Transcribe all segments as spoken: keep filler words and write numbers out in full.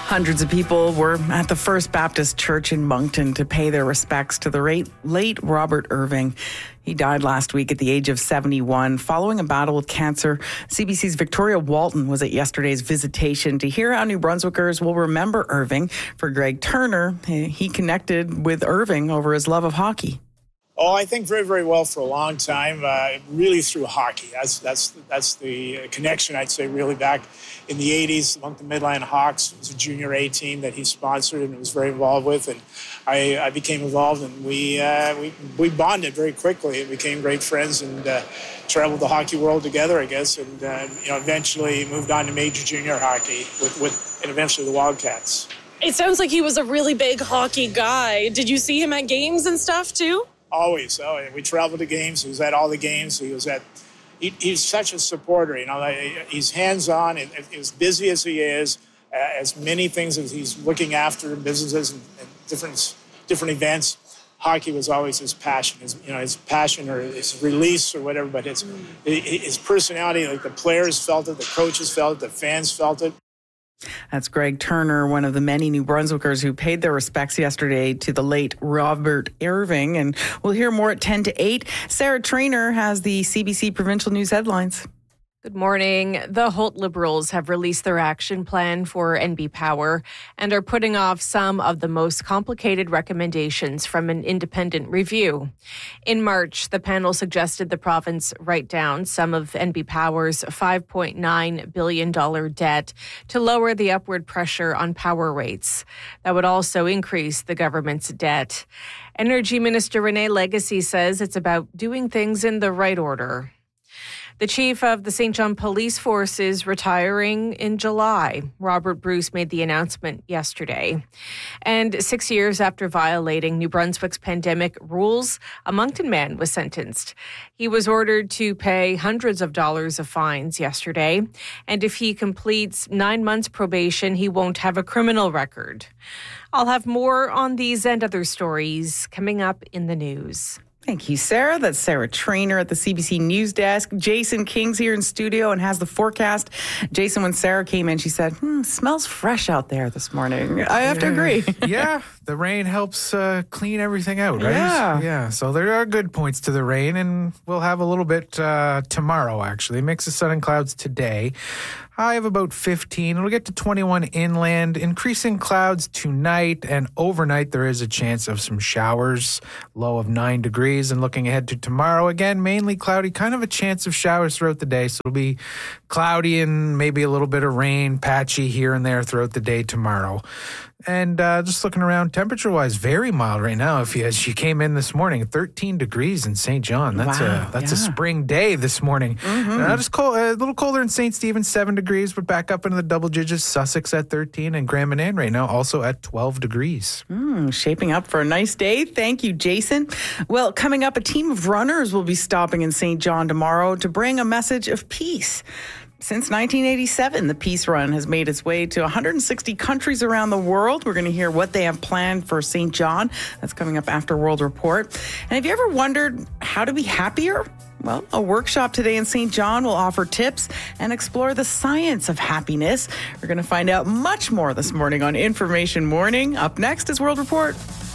Hundreds of people were at the First Baptist Church in Moncton to pay their respects to the late, late Robert Irving. He died last week at the age of seventy-one following a battle with cancer. C B C's Victoria Walton was at yesterday's visitation to hear how New Brunswickers will remember Irving. For Greg Turner, he connected with Irving over his love of hockey. Oh, I think very, very well for a long time, uh, really through hockey. That's that's that's the connection, I'd say, really back in the eighties. The Moncton Midland Hawks was a junior A team that he sponsored and was very involved with. And I, I became involved, and we, uh, we we bonded very quickly and became great friends and uh, traveled the hockey world together, I guess. And uh, you know, eventually moved on to major junior hockey with, with and eventually the Wildcats. It sounds like he was a really big hockey guy. Did you see him at games and stuff too? Always. Oh, we traveled to games. He was at all the games. He was at. He, he's such a supporter. You know, he's hands-on. And as busy as he is, uh, as many things as he's looking after, businesses and, and different different events. Hockey was always his passion. His you know his passion or his release or whatever. But his his personality, like the players felt it, the coaches felt it, the fans felt it. That's Greg Turner, one of the many New Brunswickers who paid their respects yesterday to the late Robert Irving. And we'll hear more at ten to eight. Sarah Trainer has the C B C Provincial News headlines. Good morning. The Holt Liberals have released their action plan for N B Power and are putting off some of the most complicated recommendations from an independent review. In March, the panel suggested the province write down some of N B Power's five point nine billion dollars debt to lower the upward pressure on power rates. That would also increase the government's debt. Energy Minister Renee Legacy says it's about doing things in the right order. The chief of the Saint John Police Force is retiring in July. Robert Bruce made the announcement yesterday. And six years after violating New Brunswick's pandemic rules, a Moncton man was sentenced. He was ordered to pay hundreds of dollars of fines yesterday. And if he completes nine months probation, he won't have a criminal record. I'll have more on these and other stories coming up in the news. Thank you, Sarah. That's Sarah Trainer at the C B C News Desk. Jason King's here in studio and has the forecast. Jason, when Sarah came in, she said, hmm, smells fresh out there this morning. I have to agree. Yeah, the rain helps uh, clean everything out, right? Yeah. Yeah, so there are good points to the rain, and we'll have a little bit uh, tomorrow, actually. Mix of sun and clouds today. High of about fifteen. It'll get to twenty-one inland. Increasing clouds tonight, and overnight there is a chance of some showers. Low of nine degrees. And looking ahead to tomorrow, again, mainly cloudy. Kind of a chance of showers throughout the day. So it'll be cloudy and maybe a little bit of rain, patchy here and there throughout the day tomorrow. And uh, just looking around, temperature-wise, very mild right now. If you, as you came in this morning, thirteen degrees in Saint John. That's wow, a that's yeah. a spring day this morning. Mm-hmm. Uh, just cold, a little colder in Saint Stephen, seven degrees, but back up into the double digits. Sussex at thirteen, and Grand Manan right now also at twelve degrees. Mm, shaping up for a nice day. Thank you, Jason. Well, coming up, a team of runners will be stopping in Saint John tomorrow to bring a message of peace. Since nineteen eighty-seven, the Peace Run has made its way to one hundred sixty countries around the world. We're going to hear what they have planned for Saint John. That's coming up after World Report. And have you ever wondered how to be happier? Well, a workshop today in Saint John will offer tips and explore the science of happiness. We're going to find out much more this morning on Information Morning. Up next is World Report.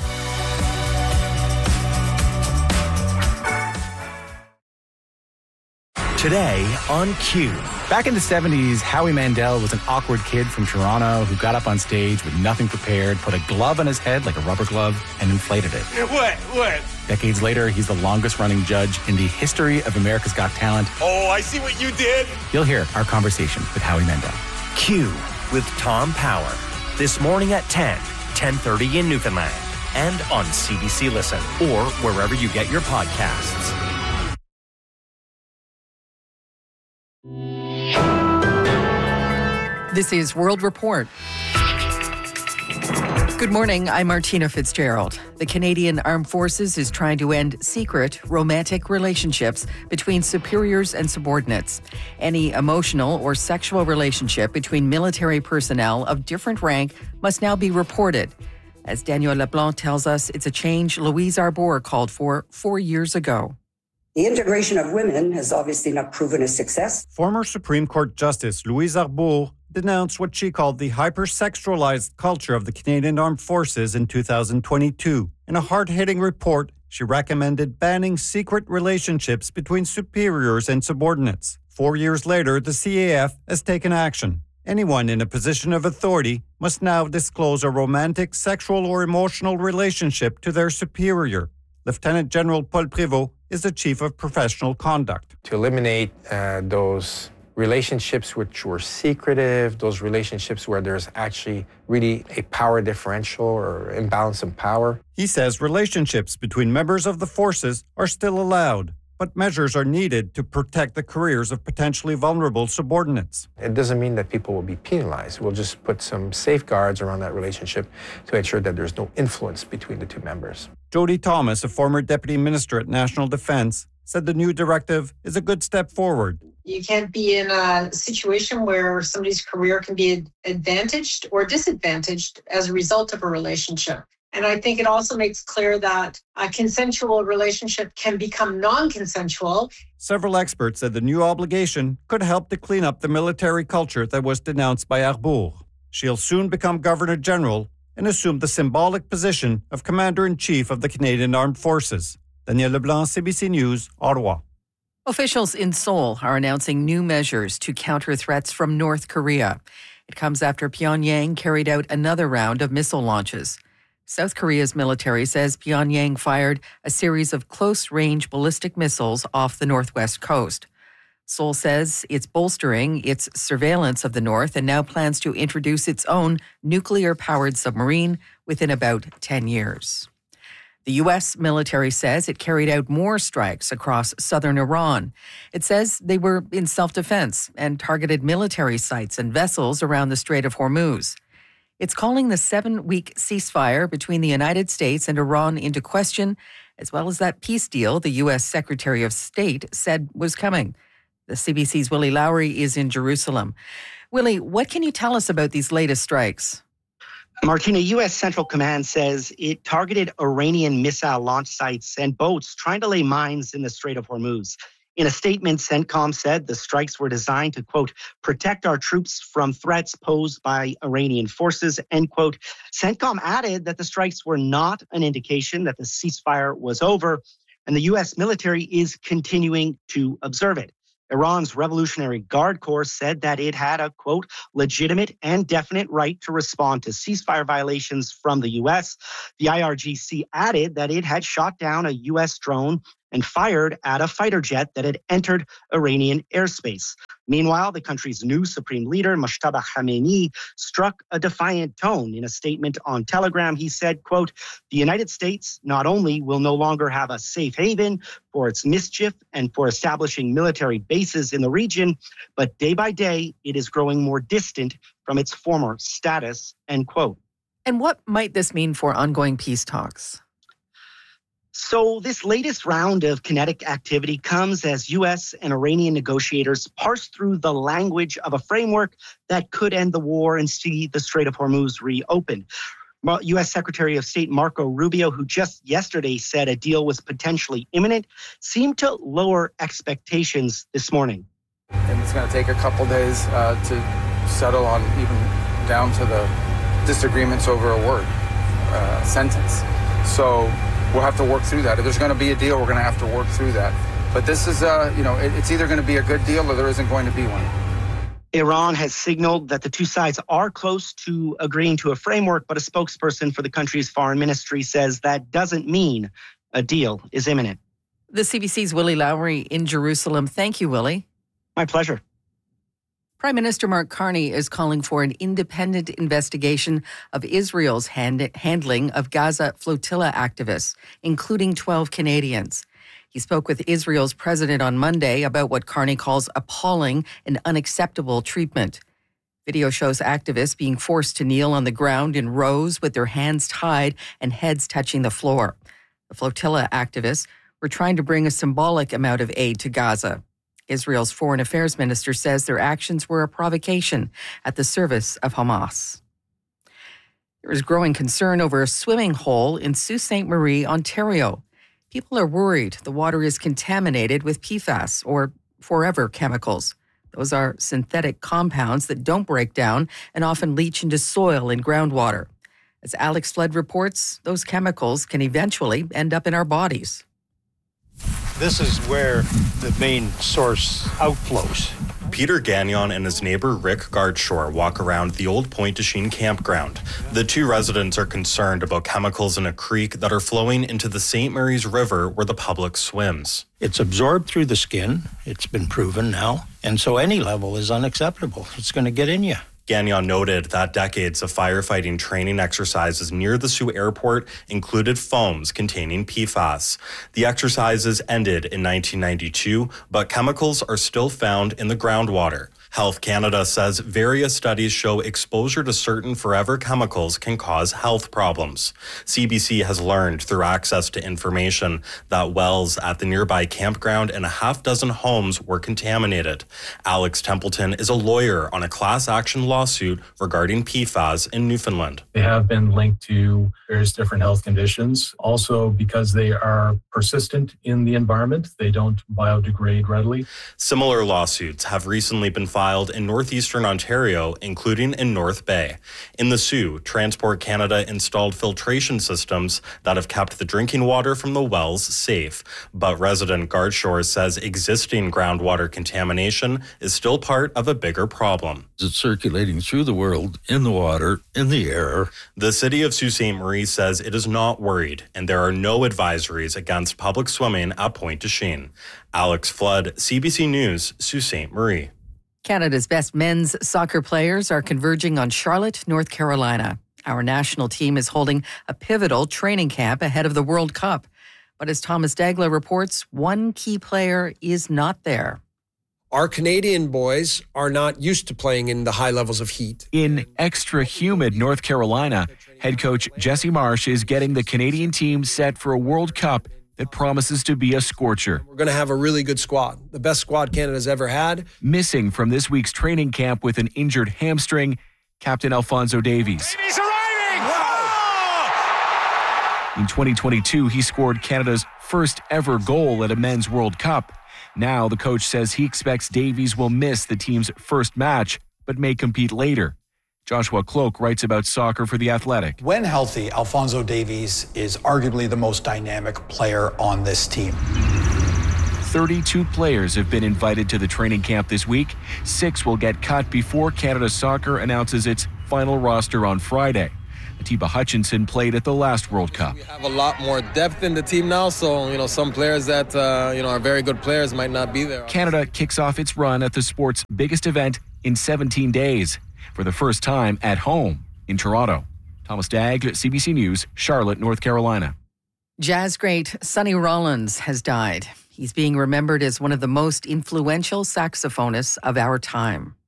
Today on Q. Back in the seventies, Howie Mandel was an awkward kid from Toronto who got up on stage with nothing prepared, put a glove on his head like a rubber glove, and inflated it. What? What? Decades later, he's the longest-running judge in the history of America's Got Talent. Oh, I see what you did. You'll hear our conversation with Howie Mandel. Q with Tom Power. This morning at ten, ten thirty in Newfoundland. And on C B C Listen or wherever you get your podcasts. This is World Report. Good morning, I'm Martina Fitzgerald. The Canadian Armed Forces is trying to end secret romantic relationships between superiors and subordinates. Any emotional or sexual relationship between military personnel of different rank must now be reported. As Daniel LeBlanc tells us, it's a change Louise Arbour called for four years ago. The integration of women has obviously not proven a success. Former Supreme Court Justice Louise Arbour denounced what she called the hypersexualized culture of the Canadian Armed Forces in two thousand twenty-two. In a hard-hitting report, she recommended banning secret relationships between superiors and subordinates. Four years later, the C A F has taken action. Anyone in a position of authority must now disclose a romantic, sexual, or emotional relationship to their superior. Lieutenant General Paul Prévost is the Chief of Professional Conduct. To eliminate uh, those relationships which were secretive, those relationships where there's actually really a power differential or imbalance in power. He says relationships between members of the forces are still allowed, but measures are needed to protect the careers of potentially vulnerable subordinates. It doesn't mean that people will be penalized. We'll just put some safeguards around that relationship to ensure that there's no influence between the two members. Jody Thomas, a former deputy minister at National Defence, said the new directive is a good step forward. You can't be in a situation where somebody's career can be advantaged or disadvantaged as a result of a relationship. And I think it also makes clear that a consensual relationship can become non-consensual. Several experts said the new obligation could help to clean up the military culture that was denounced by Arbour. She'll soon become Governor General and assume the symbolic position of Commander-in-Chief of the Canadian Armed Forces. Daniel Leblanc, C B C News, Ottawa. Officials in Seoul are announcing new measures to counter threats from North Korea. It comes after Pyongyang carried out another round of missile launches. South Korea's military says Pyongyang fired a series of close-range ballistic missiles off the northwest coast. Seoul says it's bolstering its surveillance of the north and now plans to introduce its own nuclear-powered submarine within about ten years. The U S military says it carried out more strikes across southern Iran. It says they were in self-defense and targeted military sites and vessels around the Strait of Hormuz. It's calling the seven-week ceasefire between the United States and Iran into question, as well as that peace deal the U S Secretary of State said was coming. The C B C's Willie Lowry is in Jerusalem. Willie, what can you tell us about these latest strikes? Martina, U S Central Command says it targeted Iranian missile launch sites and boats trying to lay mines in the Strait of Hormuz. In a statement, CENTCOM said the strikes were designed to, quote, protect our troops from threats posed by Iranian forces, end quote. CENTCOM added that the strikes were not an indication that the ceasefire was over, and the U S military is continuing to observe it. Iran's Revolutionary Guard Corps said that it had a, quote, legitimate and definite right to respond to ceasefire violations from the U S. The I R G C added that it had shot down a U S drone and fired at a fighter jet that had entered Iranian airspace. Meanwhile, the country's new supreme leader, Mojtaba Khamenei, struck a defiant tone. In a statement on Telegram, he said, quote, the United States not only will no longer have a safe haven for its mischief and for establishing military bases in the region, but day by day, it is growing more distant from its former status, end quote. And what might this mean for ongoing peace talks? So this latest round of kinetic activity comes as U S and Iranian negotiators parse through the language of a framework that could end the war and see the Strait of Hormuz reopened. U S Secretary of State Marco Rubio, who just yesterday said a deal was potentially imminent, seemed to lower expectations this morning. And it's going to take a couple days uh, to settle on even down to the disagreements over a word, uh, sentence. So we'll have to work through that. If there's going to be a deal, we're going to have to work through that. But this is, uh, you know, it, it's either going to be a good deal or there isn't going to be one. Iran has signaled that the two sides are close to agreeing to a framework, but a spokesperson for the country's foreign ministry says that doesn't mean a deal is imminent. The C B C's Willie Lowry in Jerusalem. Thank you, Willie. My pleasure. Prime Minister Mark Carney is calling for an independent investigation of Israel's hand- handling of Gaza flotilla activists, including twelve Canadians. He spoke with Israel's president on Monday about what Carney calls appalling and unacceptable treatment. Video shows activists being forced to kneel on the ground in rows with their hands tied and heads touching the floor. The flotilla activists were trying to bring a symbolic amount of aid to Gaza. Israel's foreign affairs minister says their actions were a provocation at the service of Hamas. There is growing concern over a swimming hole in Sault Ste. Marie, Ontario. People are worried the water is contaminated with P FAS, or forever chemicals. Those are synthetic compounds that don't break down and often leach into soil and groundwater. As Alex Flood reports, those chemicals can eventually end up in our bodies. This is where the main source outflows. Peter Gagnon and his neighbor Rick Gardshore walk around the old Pointe du Chien campground. The two residents are concerned about chemicals in a creek that are flowing into the Saint Mary's River where the public swims. It's absorbed through the skin. It's been proven now. And so any level is unacceptable. It's going to get in you. Gagnon noted that decades of firefighting training exercises near the Sioux Airport included foams containing P FAS. The exercises ended in nineteen ninety-two, but chemicals are still found in the groundwater. Health Canada says various studies show exposure to certain forever chemicals can cause health problems. C B C has learned through access to information that wells at the nearby campground and a half dozen homes were contaminated. Alex Templeton is a lawyer on a class action lawsuit regarding P FAS in Newfoundland. They have been linked to various different health conditions. Also, because they are persistent in the environment, they don't biodegrade readily. Similar lawsuits have recently been filed filed in northeastern Ontario, including in North Bay. In the Sioux, Transport Canada installed filtration systems that have kept the drinking water from the wells safe. But resident Gardshore says existing groundwater contamination is still part of a bigger problem. It's circulating through the world, in the water, in the air. The city of Sault Ste. Marie says it is not worried, and there are no advisories against public swimming at Pointe du Chien. Alex Flood, C B C News, Sault Ste. Marie. Canada's best men's soccer players are converging on Charlotte, North Carolina. Our national team is holding a pivotal training camp ahead of the World Cup. But as Thomas Dagler reports, one key player is not there. Our Canadian boys are not used to playing in the high levels of heat. In extra humid North Carolina, head coach Jesse Marsh is getting the Canadian team set for a World Cup that promises to be a scorcher. We're going to have a really good squad, the best squad Canada's ever had. Missing from this week's training camp with an injured hamstring, Captain Alphonso Davies. Davies arriving! Wow! In twenty twenty-two, he scored Canada's first ever goal at a men's World Cup. Now the coach says he expects Davies will miss the team's first match, but may compete later. Joshua Cloak writes about soccer for The Athletic. When healthy, Alphonso Davies is arguably the most dynamic player on this team. thirty-two players have been invited to the training camp this week. Six will get cut before Canada Soccer announces its final roster on Friday. Atiba Hutchinson played at the last World Cup. We have a lot more depth in the team now, so you know some players that uh, you know are very good players might not be there. Canada kicks off its run at the sport's biggest event in seventeen days. For the first time at home in Toronto. Thomas Dagg, C B C News, Charlotte, North Carolina. Jazz great Sonny Rollins has died. He's being remembered as one of the most influential saxophonists of our time.